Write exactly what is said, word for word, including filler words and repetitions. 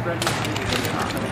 专注于自己的电脑上面。